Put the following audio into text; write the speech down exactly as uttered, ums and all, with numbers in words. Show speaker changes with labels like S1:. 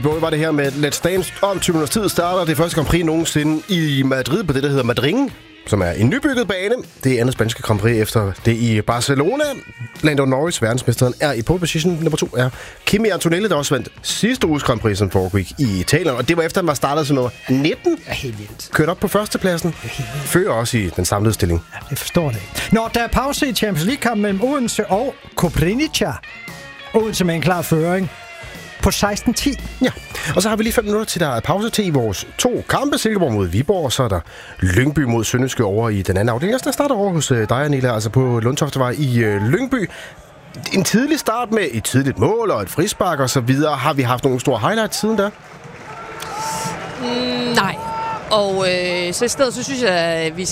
S1: Bowie var det her med Let's Dance. Om tyve minutters tid starter det første Grand Prix nogensinde i Madrid på det, der hedder Madrid, som er en nybygget bane. Det er andet spanske Grand Prix efter det i Barcelona. Lando Norris, verdensmesteren, er i pole position. Nummer to er Kimi Antonelli, der også vandt sidste uges Grand Prix, som foregik i Italien. Og det var efter, at man startede som nummer nitten.
S2: Ja, helt vildt.
S1: Kørt op på førstepladsen. Fører også i den samlede stilling.
S2: Ja, jeg forstår det. Nå, der er pause i Champions League-kampen mellem Odense og Koprivnica. Odense med en klar føring på seksten ti.
S1: Ja, og så har vi lige fem minutter til, der er pause til i vores to kampe. Silkeborg mod Viborg, og så er der Lyngby mod Sønderjyske over i den anden afdeling. Der starter over hos dig, Anila, altså på Lundtoftevej i øh, Lyngby. En tidlig start med et tidligt mål og et frispark og så videre. Har vi haft nogle store highlights siden da?
S3: Mm, nej. Og øh, så i stedet så synes jeg, at vi